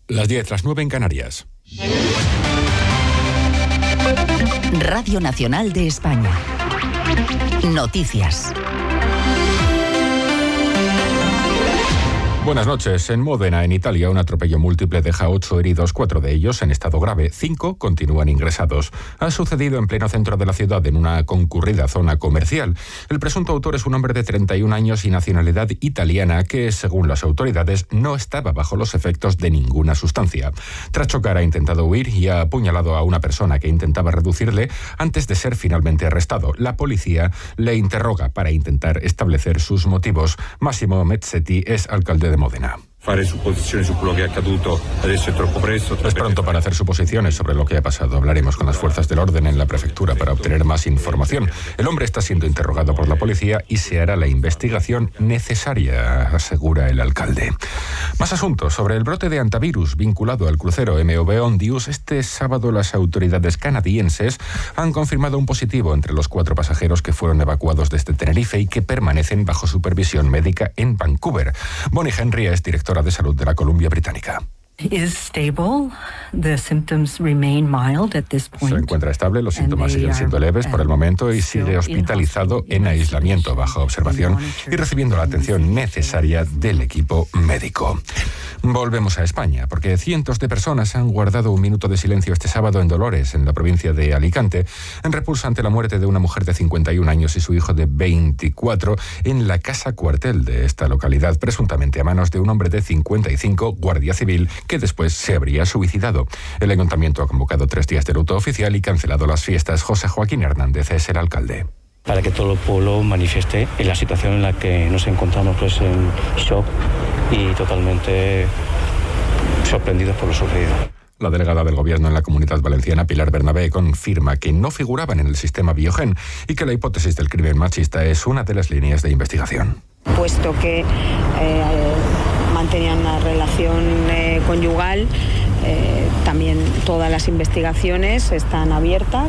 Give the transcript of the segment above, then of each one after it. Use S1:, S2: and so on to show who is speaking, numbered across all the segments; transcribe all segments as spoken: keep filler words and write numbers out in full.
S1: Las diez, las nueve en Canarias.
S2: Radio Nacional de España. Noticias.
S1: Buenas noches. En Módena, en Italia, un atropello múltiple deja ocho heridos, cuatro de ellos en estado grave. Cinco continúan ingresados. Ha sucedido en pleno centro de la ciudad, en una concurrida zona comercial. El presunto autor es un hombre de treinta y un años y nacionalidad italiana que, según las autoridades, no estaba bajo los efectos de ninguna sustancia. Tras chocar, ha intentado huir y ha apuñalado a una persona que intentaba reducirle antes de ser finalmente arrestado. La policía le interroga para intentar establecer sus motivos. Massimo Mezzetti es alcalde de Módena. Es pronto para hacer suposiciones sobre lo que ha pasado. Hablaremos con las fuerzas del orden en la prefectura para obtener más información. El hombre está siendo interrogado por la policía y se hará la investigación necesaria, asegura el alcalde. Más asuntos sobre el brote de antivirus vinculado al crucero M V Ondius. Este sábado las autoridades canadienses han confirmado un positivo entre los cuatro pasajeros que fueron evacuados desde Tenerife y que permanecen bajo supervisión médica en Vancouver. Bonnie Henry es directora de salud de la Columbia Británica.
S3: Se
S1: encuentra estable, los síntomas siguen siendo leves por el momento y sigue hospitalizado en aislamiento bajo observación y recibiendo la atención necesaria del equipo médico. Volvemos a España, porque cientos de personas han guardado un minuto de silencio este sábado en Dolores, en la provincia de Alicante, en repulsa ante la muerte de una mujer de cincuenta y un años y su hijo de veinticuatro en la casa cuartel de esta localidad, presuntamente a manos de un hombre de cincuenta y cinco, guardia civil, que después se habría suicidado. El ayuntamiento ha convocado tres días de luto oficial y cancelado las fiestas. José Joaquín Hernández es el alcalde.
S4: Para que todo el pueblo manifieste en la situación en la que nos encontramos, pues en shock y totalmente sorprendidos por lo sucedido.
S1: La delegada del Gobierno en la Comunidad Valenciana, Pilar Bernabé, confirma que no figuraban en el sistema Biogen y que la hipótesis del crimen machista es una de las líneas de investigación.
S5: Puesto que eh, mantenían una relación eh, conyugal, eh, también todas las investigaciones están abiertas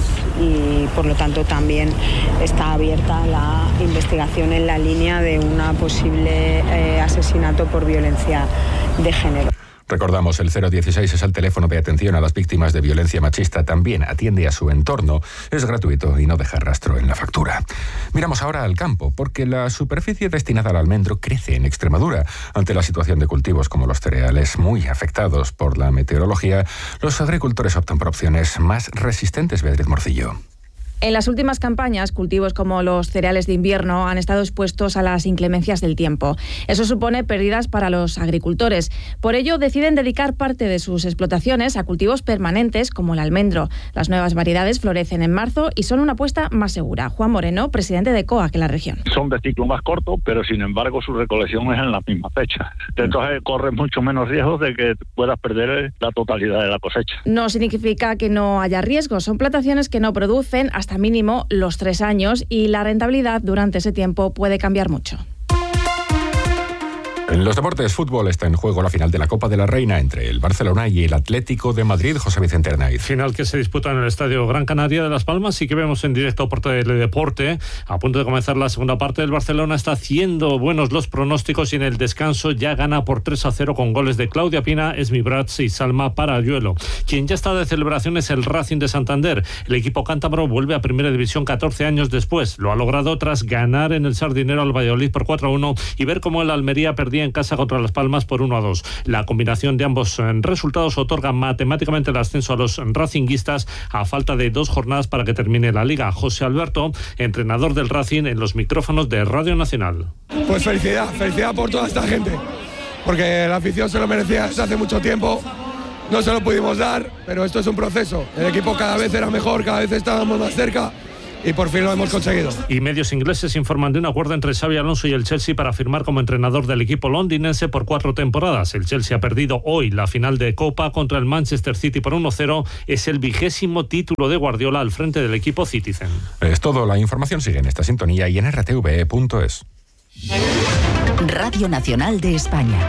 S5: y por lo tanto también está abierta la investigación en la línea de un posible eh, asesinato por violencia de género.
S1: Recordamos, el cero dieciséis es el teléfono de atención a las víctimas de violencia machista. También atiende a su entorno. Es gratuito y no deja rastro en la factura. Miramos ahora al campo, porque la superficie destinada al almendro crece en Extremadura. Ante la situación de cultivos como los cereales muy afectados por la meteorología, los agricultores optan por opciones más resistentes. Beatriz Morcillo.
S6: En las últimas campañas, cultivos como los cereales de invierno han estado expuestos a las inclemencias del tiempo. Eso supone pérdidas para los agricultores. Por ello, deciden dedicar parte de sus explotaciones a cultivos permanentes como el almendro. Las nuevas variedades florecen en marzo y son una apuesta más segura. Juan Moreno, presidente de C O A C en la región.
S7: Son de ciclo más corto, pero sin embargo su recolección es en la misma fecha. Entonces corres mucho menos riesgos de que puedas perder la totalidad de la cosecha.
S6: No significa que no haya riesgos. Son plantaciones que no producen hasta hasta mínimo los tres años y la rentabilidad durante ese tiempo puede cambiar mucho.
S1: En los deportes, fútbol, está en juego la final de la Copa de la Reina entre el Barcelona y el Atlético de Madrid. José Vicente Arnaiz.
S8: Final que se disputa en el Estadio Gran Canaria de Las Palmas y que vemos en directo por Teledeporte. A punto de comenzar la segunda parte, el Barcelona está haciendo buenos los pronósticos y en el descanso ya gana por tres a cero con goles de Claudia Pina, Esmi Brats y Salma Parayuelo. Quien ya está de celebración es el Racing de Santander. El equipo cántabro vuelve a Primera División catorce años después. Lo ha logrado tras ganar en el Sardinero al Valladolid por cuatro a uno y ver cómo el Almería perdía en casa contra Las Palmas por uno a dos. La combinación de ambos resultados otorga matemáticamente el ascenso a los racinguistas a falta de dos jornadas para que termine la liga. José Alberto, entrenador del Racing, en los micrófonos de Radio Nacional.
S9: Pues felicidad, felicidad por toda esta gente, porque la afición se lo merecía desde hace mucho tiempo. No se lo pudimos dar, pero esto es un proceso. El equipo cada vez era mejor, cada vez estábamos más cerca. Y por fin lo hemos conseguido.
S8: Y medios ingleses informan de un acuerdo entre Xabi Alonso y el Chelsea para firmar como entrenador del equipo londinense por cuatro temporadas. El Chelsea ha perdido hoy la final de Copa contra el Manchester City por uno a cero. Es el vigésimo título de Guardiola al frente del equipo Citizen.
S1: Es todo. La información sigue en esta sintonía y en r t v punto es.
S2: Radio Nacional de España.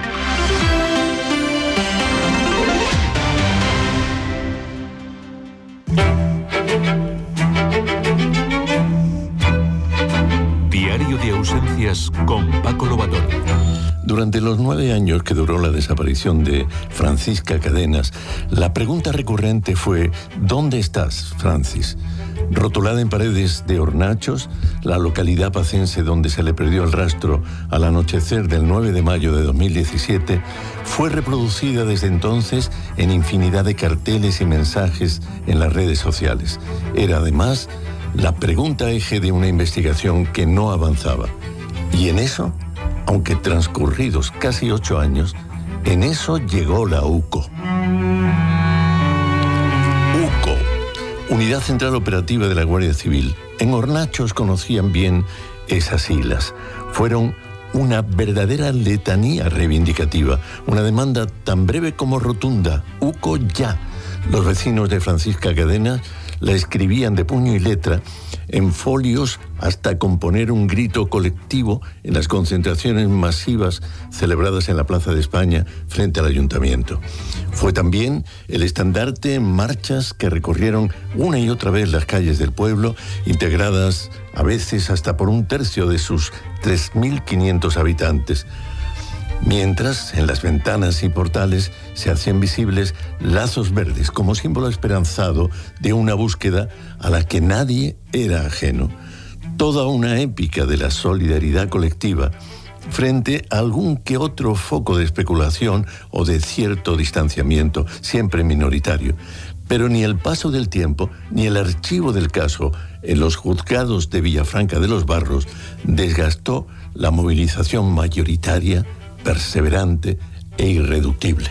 S10: Diario de ausencias con Paco Lobatón.
S3: Durante los nueve años que duró la desaparición de Francisca Cadenas, la pregunta recurrente fue: ¿dónde estás, Francis? Rotulada en paredes de Hornachos, la localidad pacense donde se le perdió el rastro al anochecer del nueve de mayo de dos mil diecisiete, fue reproducida desde entonces en infinidad de carteles y mensajes en las redes sociales. Era además la pregunta eje de una investigación que no avanzaba. Y en eso, aunque transcurridos casi ocho años, en eso llegó la UCO. UCO, Unidad Central Operativa de la Guardia Civil. En Hornachos conocían bien esas siglas. Fueron una verdadera letanía reivindicativa, una demanda tan breve como rotunda: UCO ya. Los vecinos de Francisca Cadenas la escribían de puño y letra en folios hasta componer un grito colectivo en las concentraciones masivas celebradas en la Plaza de España frente al Ayuntamiento. Fue también el estandarte en marchas que recorrieron una y otra vez las calles del pueblo, integradas a veces hasta por un tercio de sus tres mil quinientos habitantes. Mientras, en las ventanas y portales se hacían visibles lazos verdes como símbolo esperanzado de una búsqueda a la que nadie era ajeno. Toda una épica de la solidaridad colectiva frente a algún que otro foco de especulación o de cierto distanciamiento, siempre minoritario. Pero ni el paso del tiempo, ni el archivo del caso en los juzgados de Villafranca de los Barros desgastó la movilización mayoritaria, perseverante e irreductible.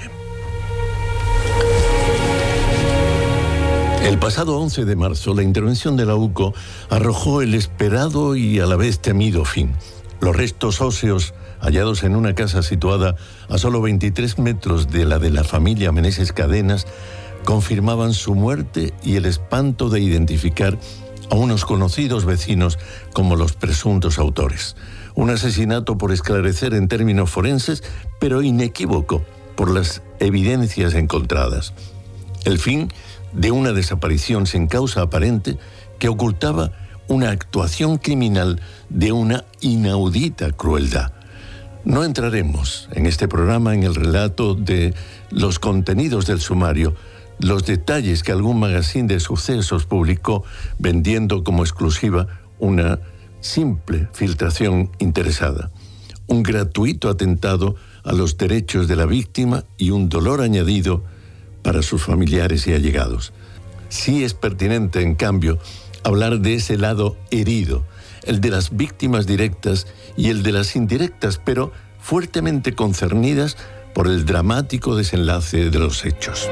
S3: El pasado once de marzo, la intervención de la UCO arrojó el esperado y a la vez temido fin. Los restos óseos hallados en una casa situada a solo veintitrés metros de la de la familia Meneses Cadenas confirmaban su muerte y el espanto de identificar a unos conocidos vecinos como los presuntos autores. Un asesinato por esclarecer en términos forenses, pero inequívoco por las evidencias encontradas. El fin de una desaparición sin causa aparente que ocultaba una actuación criminal de una inaudita crueldad. No entraremos en este programa en el relato de los contenidos del sumario, los detalles que algún magazine de sucesos publicó vendiendo como exclusiva una simple filtración interesada, un gratuito atentado a los derechos de la víctima y un dolor añadido para sus familiares y allegados. Sí es pertinente, en cambio, hablar de ese lado herido, el de las víctimas directas y el de las indirectas, pero fuertemente concernidas por el dramático desenlace de los hechos.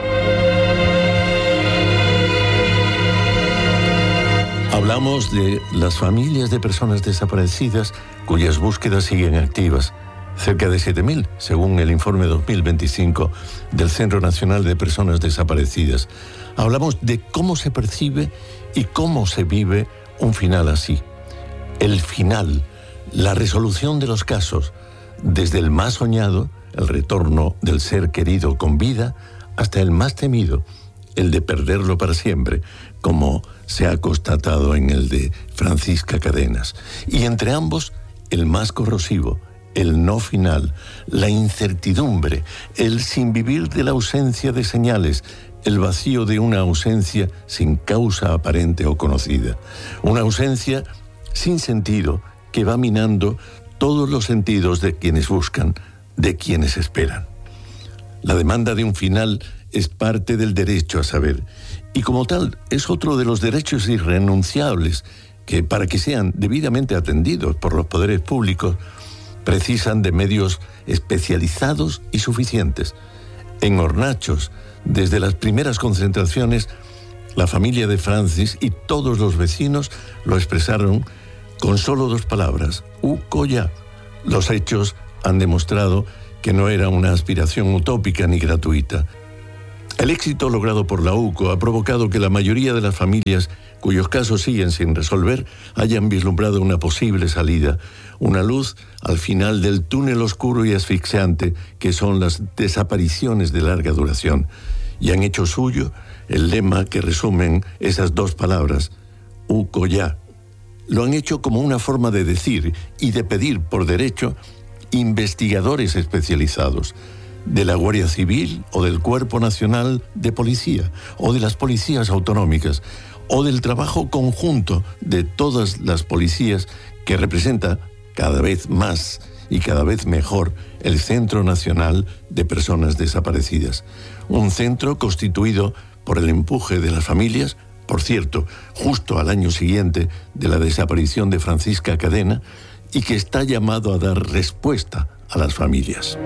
S3: Hablamos de las familias de personas desaparecidas cuyas búsquedas siguen activas. Cerca de siete mil, según el informe dos mil veinticinco del Centro Nacional de Personas Desaparecidas. Hablamos de cómo se percibe y cómo se vive un final así. El final, la resolución de los casos, desde el más soñado, el retorno del ser querido con vida, hasta el más temido, el de perderlo para siempre, como se ha constatado en el de Francisca Cadenas. Y entre ambos, el más corrosivo, el no final, la incertidumbre, el sin vivir de la ausencia de señales, el vacío de una ausencia sin causa aparente o conocida. Una ausencia sin sentido que va minando todos los sentidos de quienes buscan, de quienes esperan. La demanda de un final es parte del derecho a saber, y como tal es otro de los derechos irrenunciables que, para que sean debidamente atendidos por los poderes públicos, precisan de medios especializados y suficientes. En Hornachos, desde las primeras concentraciones, la familia de Francis y todos los vecinos lo expresaron con solo dos palabras: UCO ya. Los hechos han demostrado que no era una aspiración utópica ni gratuita. El éxito logrado por la UCO ha provocado que la mayoría de las familias cuyos casos siguen sin resolver hayan vislumbrado una posible salida, una luz al final del túnel oscuro y asfixiante que son las desapariciones de larga duración, y han hecho suyo el lema que resumen esas dos palabras: UCO ya. Lo han hecho como una forma de decir y de pedir por derecho investigadores especializados de la Guardia Civil o del Cuerpo Nacional de Policía o de las policías autonómicas o del trabajo conjunto de todas las policías que representa cada vez más y cada vez mejor el Centro Nacional de Personas Desaparecidas. Un centro constituido por el empuje de las familias, por cierto, justo al año siguiente de la desaparición de Francisca Cadena, y que está llamado a dar respuesta a las familias.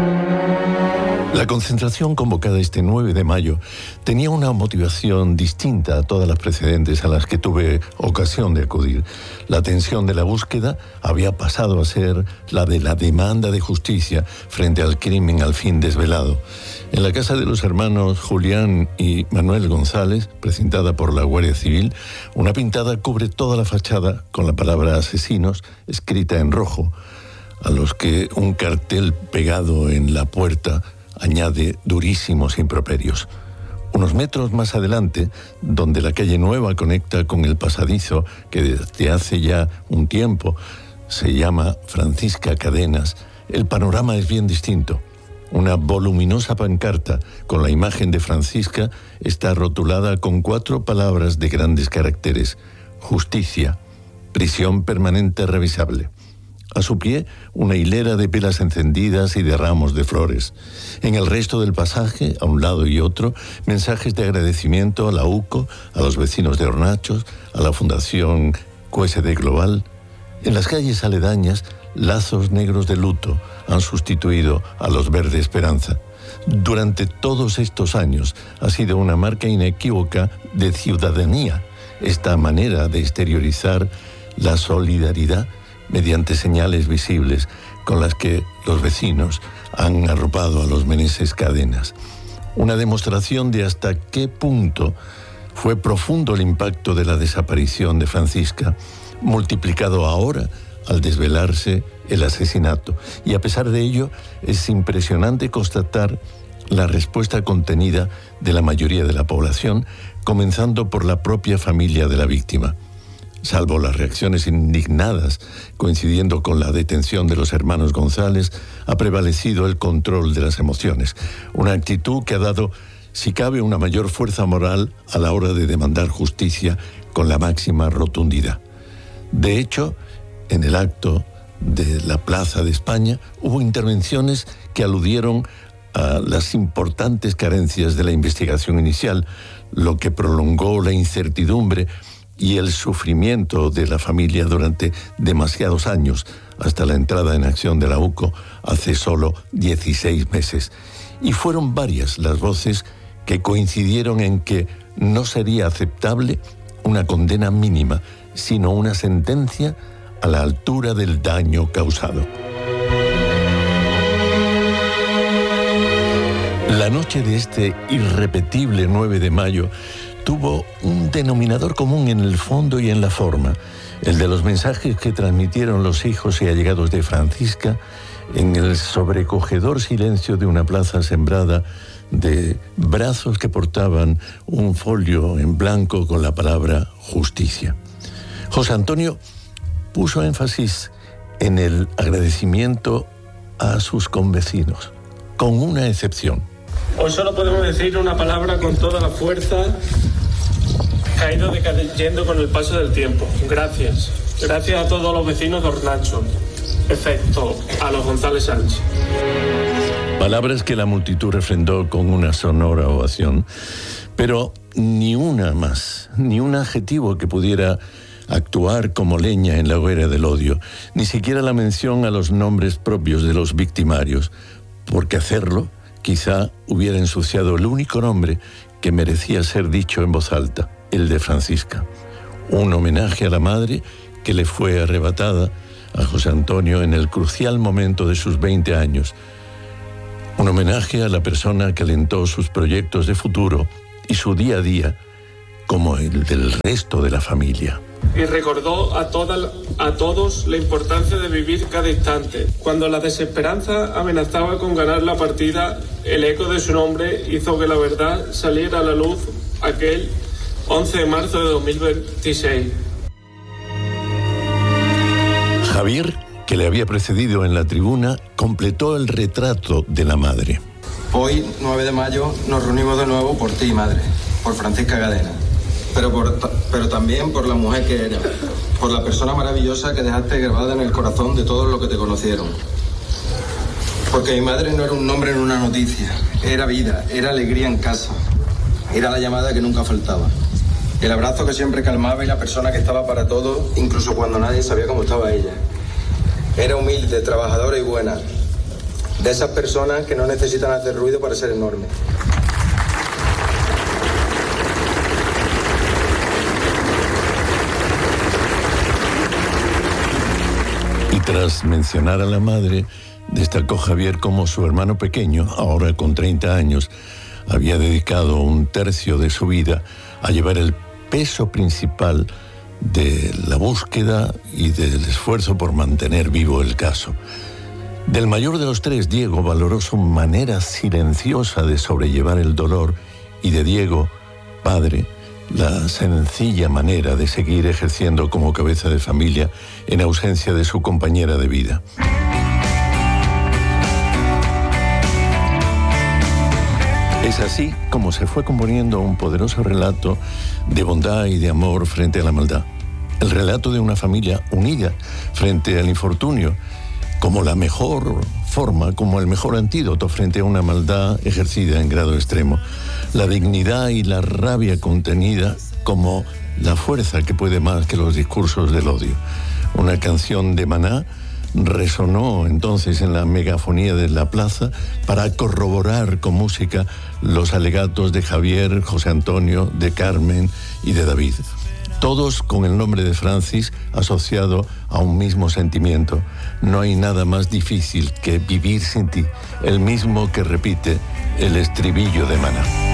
S3: La concentración convocada este nueve de mayo tenía una motivación distinta a todas las precedentes a las que tuve ocasión de acudir. La tensión de la búsqueda había pasado a ser la de la demanda de justicia frente al crimen al fin desvelado. En la casa de los hermanos Julián y Manuel González, precintada por la Guardia Civil, una pintada cubre toda la fachada con la palabra asesinos escrita en rojo, a los que un cartel pegado en la puerta añade durísimos improperios. Unos metros más adelante, donde la calle Nueva conecta con el pasadizo que desde hace ya un tiempo se llama Francisca Cadenas, el panorama es bien distinto. Una voluminosa pancarta con la imagen de Francisca está rotulada con cuatro palabras de grandes caracteres: justicia, prisión permanente revisable. A su pie, una hilera de velas encendidas y de ramos de flores. En el resto del pasaje, a un lado y otro, mensajes de agradecimiento a la U C O, a los vecinos de Hornachos, a la Fundación Q S D Global. En las calles aledañas, lazos negros de luto han sustituido a los verde esperanza. Durante todos estos años ha sido una marca inequívoca de ciudadanía esta manera de exteriorizar la solidaridad mediante señales visibles con las que los vecinos han arropado a los Meneses Cadenas. Una demostración de hasta qué punto fue profundo el impacto de la desaparición de Francisca, multiplicado ahora al desvelarse el asesinato. Y a pesar de ello, es impresionante constatar la respuesta contenida de la mayoría de la población, comenzando por la propia familia de la víctima. Salvo las reacciones indignadas, coincidiendo con la detención de los hermanos González, ha prevalecido el control de las emociones. Una actitud que ha dado, si cabe, una mayor fuerza moral a la hora de demandar justicia con la máxima rotundidad. De hecho, en el acto de la Plaza de España hubo intervenciones que aludieron a las importantes carencias de la investigación inicial, lo que prolongó la incertidumbre y el sufrimiento de la familia durante demasiados años, hasta la entrada en acción de la U C O hace solo dieciséis meses. Y fueron varias las voces que coincidieron en que no sería aceptable una condena mínima, sino una sentencia a la altura del daño causado. La noche de este irrepetible nueve de mayo tuvo un denominador común en el fondo y en la forma, el de los mensajes que transmitieron los hijos y allegados de Francisca en el sobrecogedor silencio de una plaza sembrada de brazos que portaban un folio en blanco con la palabra justicia. José Antonio puso énfasis en el agradecimiento a sus convecinos, con una excepción.
S10: Hoy solo podemos decir una palabra con toda la fuerza que ha ido decayendo con el paso del tiempo. Gracias. Gracias a todos los vecinos de Hornacho, excepto a los González Sánchez.
S3: Palabras que la multitud refrendó con una sonora ovación, pero ni una más, ni un adjetivo que pudiera actuar como leña en la hoguera del odio, ni siquiera la mención a los nombres propios de los victimarios, porque hacerlo quizá hubiera ensuciado el único nombre que merecía ser dicho en voz alta, el de Francisca. Un homenaje a la madre que le fue arrebatada a José Antonio en el crucial momento de sus veinte años. Un homenaje a la persona que alentó sus proyectos de futuro y su día a día, como el del resto de la familia.
S10: Y recordó a, toda, a todos la importancia de vivir cada instante. Cuando la desesperanza amenazaba con ganar la partida, el eco de su nombre hizo que la verdad saliera a la luz aquel once de marzo de dos mil veintiséis.
S3: Javier, que le había precedido en la tribuna, completó el retrato de la madre.
S11: Hoy, nueve de mayo, nos reunimos de nuevo por ti, madre, por Francisca Cadena, pero, por, pero también por la mujer que eres, por la persona maravillosa que dejaste grabada en el corazón de todos los que te conocieron. Porque mi madre no era un nombre en una noticia, era vida, era alegría en casa, era la llamada que nunca faltaba, el abrazo que siempre calmaba y la persona que estaba para todo, incluso cuando nadie sabía cómo estaba ella. Era humilde, trabajadora y buena, de esas personas que no necesitan hacer ruido para ser enormes.
S3: Y tras mencionar a la madre, destacó Javier cómo su hermano pequeño, ahora con treinta años, había dedicado un tercio de su vida a llevar el peso principal de la búsqueda y del esfuerzo por mantener vivo el caso. Del mayor de los tres, Diego, valoró su manera silenciosa de sobrellevar el dolor, y de Diego, padre, la sencilla manera de seguir ejerciendo como cabeza de familia en ausencia de su compañera de vida. Es así como se fue componiendo un poderoso relato de bondad y de amor frente a la maldad. El relato de una familia unida frente al infortunio, como la mejor forma, como el mejor antídoto frente a una maldad ejercida en grado extremo. La dignidad y la rabia contenida como la fuerza que puede más que los discursos del odio. Una canción de Maná resonó entonces en la megafonía de la plaza para corroborar con música los alegatos de Javier, José Antonio, de Carmen y de David. Todos con el nombre de Francis asociado a un mismo sentimiento. No hay nada más difícil que vivir sin ti, el mismo que repite el estribillo de Maná.